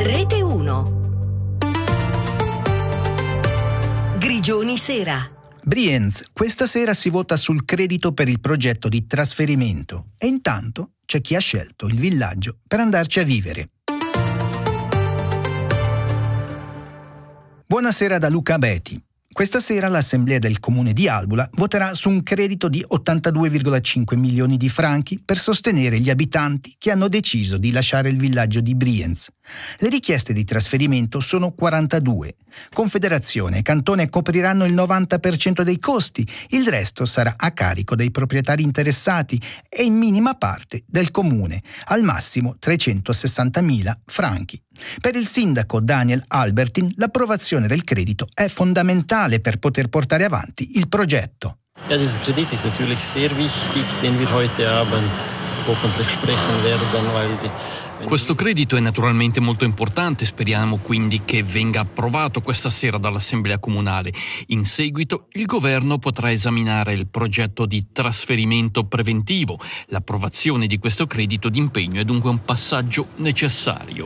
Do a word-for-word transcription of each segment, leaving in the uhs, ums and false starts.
Rete uno. Grigioni Sera. Brienz, questa sera si vota sul credito per il progetto di trasferimento e intanto c'è chi ha scelto il villaggio per andarci a vivere. Buonasera da Luca Abeti. Questa sera l'Assemblea del Comune di Albula voterà su un credito di ottantadue virgola cinque milioni di franchi per sostenere gli abitanti che hanno deciso di lasciare il villaggio di Brienz. Le richieste di trasferimento sono quarantadue. Confederazione e Cantone copriranno il novanta per cento dei costi, il resto sarà a carico dei proprietari interessati e in minima parte del Comune, al massimo trecentosessantamila franchi. Per il sindaco Daniel Albertin l'approvazione del credito è fondamentale per poter portare avanti il progetto. Ja, dieser Kredit ist natürlich sehr wichtig, den wir heute Abend hoffentlich sprechen werden, weil die Questo credito è naturalmente molto importante, speriamo quindi che venga approvato questa sera dall'Assemblea Comunale. In seguito il governo potrà esaminare il progetto di trasferimento preventivo. L'approvazione di questo credito d'impegno è dunque un passaggio necessario.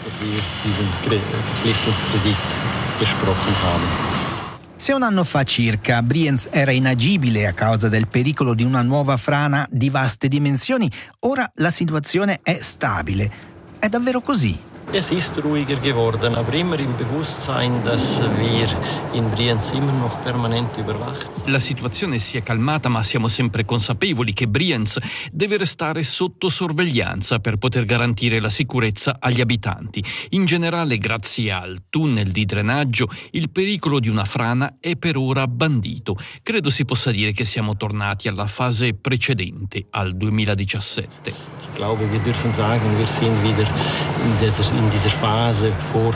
Se un anno fa circa Brienz era inagibile a causa del pericolo di una nuova frana di vaste dimensioni, ora la situazione è stabile. È davvero così? Es ist ruhiger geworden, aber immer im Bewusstsein, dass wir in Brienz immer noch permanent überwacht sind. La situazione si è calmata, ma siamo sempre consapevoli che Brienz deve restare sotto sorveglianza per poter garantire la sicurezza agli abitanti. In generale, grazie al tunnel di drenaggio, il pericolo di una frana è per ora bandito. Credo si possa dire che siamo tornati alla fase precedente, al duemiladiciassette. Ich glaube, wir dürfen sagen, wir sind wieder in dieser, in dieser Phase vor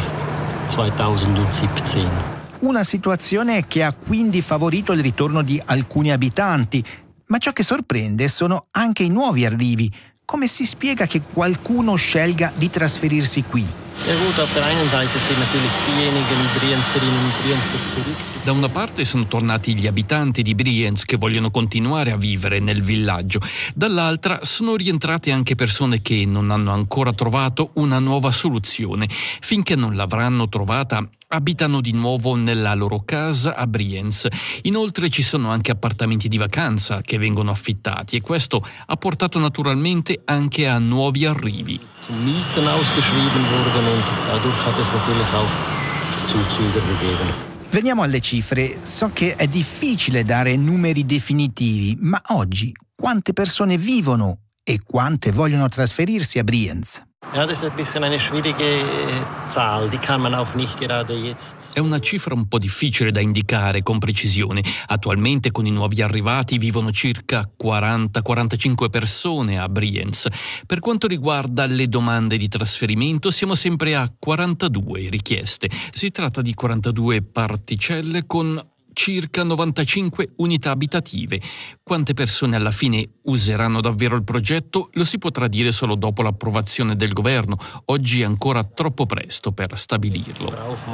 zweitausendsiebzehn. Una situazione che ha quindi favorito il ritorno di alcuni abitanti, ma ciò che sorprende sono anche i nuovi arrivi. Come si spiega che qualcuno scelga di trasferirsi qui? Ja gut, auf der einen Seite sind natürlich diejenigen Brienzerinnen und Brienzer zurück. Da una parte sono tornati gli abitanti di Brienz che vogliono continuare a vivere nel villaggio, dall'altra sono rientrate anche persone che non hanno ancora trovato una nuova soluzione. Finché non l'avranno trovata, abitano di nuovo nella loro casa a Brienz. Inoltre ci sono anche appartamenti di vacanza che vengono affittati e questo ha portato naturalmente anche a nuovi arrivi. Zum Mieten ausgeschrieben wurden und dadurch hat es natürlich auch Zuzüge gegeben. Veniamo alle cifre. So che è difficile dare numeri definitivi, ma oggi quante persone vivono e quante vogliono trasferirsi a Brienz? Ja, das ist ein bisschen eine schwierige Zahl, die kann man auch nicht gerade jetzt. È una cifra un po' difficile da indicare con precisione. Attualmente con i nuovi arrivati vivono circa quaranta quarantacinque persone a Brienz. Per quanto riguarda le domande di trasferimento siamo sempre a quarantadue richieste. Si tratta di quarantadue particelle con circa novantacinque unità abitative. Quante persone alla fine useranno davvero il progetto lo si potrà dire solo dopo l'approvazione del governo. Oggi è ancora troppo presto per stabilirlo.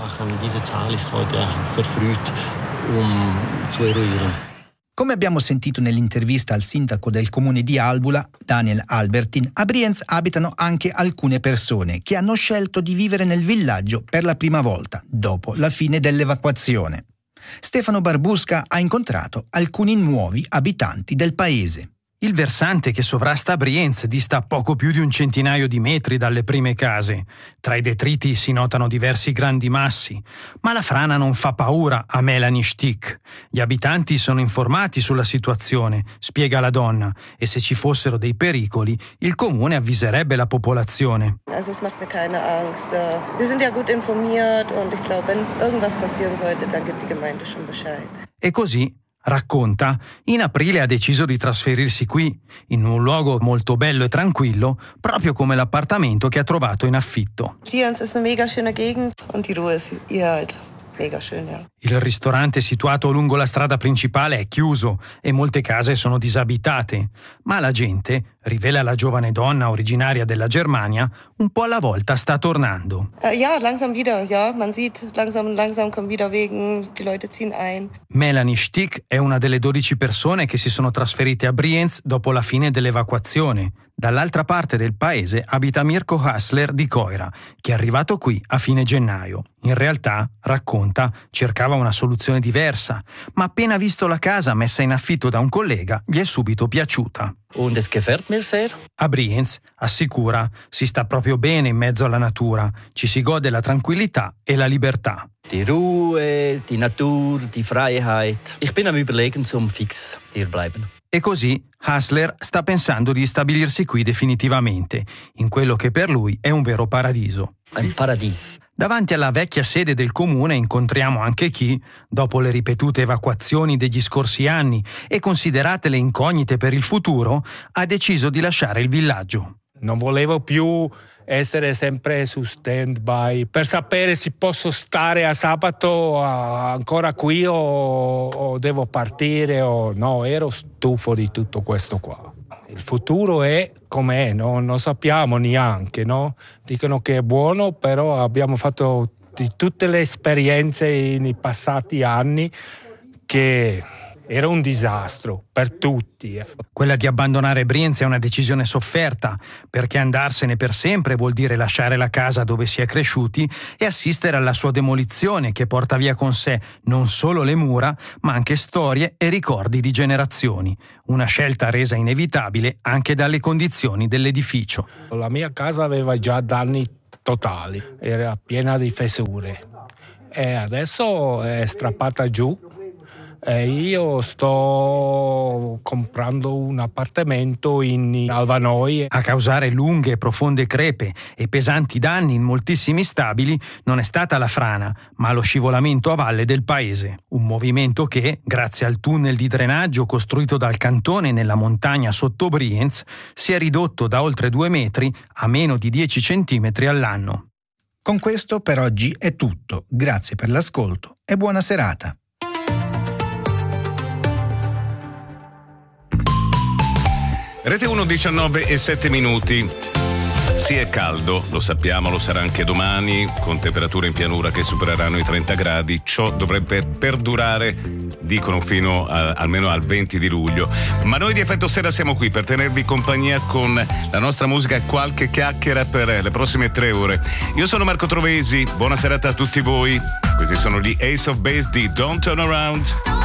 Come abbiamo sentito nell'intervista al sindaco del comune di Albula, Daniel Albertin, a Brienz abitano anche alcune persone che hanno scelto di vivere nel villaggio per la prima volta, dopo la fine dell'evacuazione. Stefano Barbusca ha incontrato alcuni nuovi abitanti del paese. Il versante che sovrasta Brienz dista poco più di un centinaio di metri dalle prime case. Tra i detriti si notano diversi grandi massi, ma la frana non fa paura a Melanie Stick. Gli abitanti sono informati sulla situazione, spiega la donna, e se ci fossero dei pericoli, il comune avviserebbe la popolazione. Also es macht mir keine Angst. Wir sind ja gut informiert und ich glaube, wenn irgendwas passieren sollte, dann gibt die Gemeinde schon Bescheid. E così, racconta, in aprile ha deciso di trasferirsi qui, in un luogo molto bello e tranquillo, proprio come l'appartamento che ha trovato in affitto. Brienz ist eine mega schöne Gegend und die Ruhe ist hier halt mega schön, ja. Il ristorante situato lungo la strada principale è chiuso e molte case sono disabitate, ma la gente, rivela la giovane donna originaria della Germania, un po' alla volta sta tornando. Äh, ja, langsam wieder, ja. Man sieht, langsam, langsam kommen wieder Wegen, die Leute ziehen ein. Melanie Stick è una delle dodici persone che si sono trasferite a Brienz dopo la fine dell'evacuazione. Dall'altra parte del paese abita Mirko Hassler di Coira, che è arrivato qui a fine gennaio. In realtà, racconta, cercava una soluzione diversa, ma appena visto la casa messa in affitto da un collega, gli è subito piaciuta. Und es gefällt mir sehr. A Brienz, assicura, si sta proprio bene in mezzo alla natura, ci si gode la tranquillità e la libertà. Die Ruhe, die Natur, die Freiheit. Ich bin am Überlegen zum fix hier bleiben. E così Hassler sta pensando di stabilirsi qui definitivamente, in quello che per lui è un vero paradiso. Ein Paradies. Davanti alla vecchia sede del comune incontriamo anche chi, dopo le ripetute evacuazioni degli scorsi anni e considerate le incognite per il futuro, ha deciso di lasciare il villaggio. Non volevo più essere sempre su stand-by per sapere se posso stare a sabato ancora qui o, o devo partire o no, ero stufo di tutto questo qua. Il futuro è com'è, no? Non sappiamo neanche, no? Dicono che è buono, però abbiamo fatto di tutte le esperienze nei passati anni che era un disastro per tutti. Quella di abbandonare Brienz è una decisione sofferta, perché andarsene per sempre vuol dire lasciare la casa dove si è cresciuti e assistere alla sua demolizione, che porta via con sé non solo le mura, ma anche storie e ricordi di generazioni. Una scelta resa inevitabile anche dalle condizioni dell'edificio. La mia casa aveva già danni totali, era piena di fessure e adesso è strappata giù. E io sto comprando un appartamento in Alvanoi. A causare lunghe e profonde crepe e pesanti danni in moltissimi stabili non è stata la frana, ma lo scivolamento a valle del paese. Un movimento che, grazie al tunnel di drenaggio costruito dal cantone nella montagna sotto Brienz, si è ridotto da oltre due metri a meno di dieci centimetri all'anno. Con questo per oggi è tutto. Grazie per l'ascolto e buona serata. Rete uno, diciannove e sette minuti. Sì, è caldo, lo sappiamo, lo sarà anche domani, con temperature in pianura che supereranno i trenta gradi. Ciò dovrebbe perdurare, dicono, fino a, almeno al venti di luglio. Ma noi di Effetto Sera siamo qui per tenervi compagnia con la nostra musica e qualche chiacchiera per le prossime tre ore. Io sono Marco Trovesi, buona serata a tutti voi. Questi sono gli Ace of Base di Don't Turn Around.